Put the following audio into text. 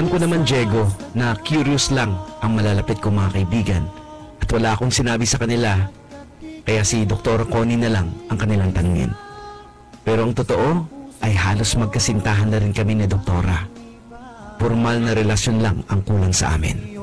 Alam ko naman, Diego, na curious lang ang malalapit kong mga kaibigan at wala akong sinabi sa kanila, kaya si Dr. Connie na lang ang kanilang tanungin. Pero ang totoo ay halos magkasintahan na rin kami ni Doktora. Formal na relasyon lang ang kulang sa amin.